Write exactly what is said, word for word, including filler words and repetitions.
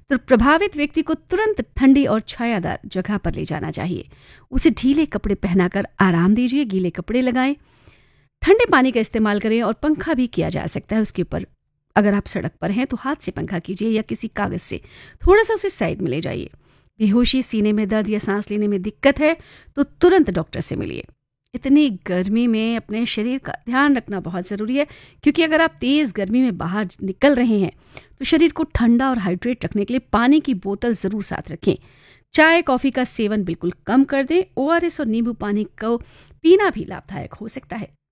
तो प्रभावित व्यक्ति को तुरंत ठंडी और छायादार जगह पर ले जाना चाहिए। उसे ढीले कपड़े पहनाकर आराम दीजिए, गीले कपड़े लगाएं, ठंडे पानी का इस्तेमाल करें और पंखा भी किया जा सकता है उसके ऊपर। अगर आप सड़क पर हैं तो हाथ से पंखा कीजिए या किसी कागज से थोड़ा सा उसे साइड में ले जाइए। बेहोशी, सीने में दर्द या सांस लेने में दिक्कत है तो तुरंत डॉक्टर से मिलिए। इतनी गर्मी में अपने शरीर का ध्यान रखना बहुत ज़रूरी है, क्योंकि अगर आप तेज़ गर्मी में बाहर निकल रहे हैं तो शरीर को ठंडा और हाइड्रेट रखने के लिए पानी की बोतल ज़रूर साथ रखें। चाय कॉफ़ी का सेवन बिल्कुल कम कर दें। ओ आर एस और नींबू पानी को पीना भी लाभदायक हो सकता है।